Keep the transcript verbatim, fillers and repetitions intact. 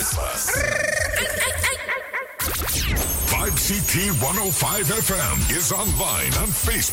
five C T one oh five F M is online on Facebook.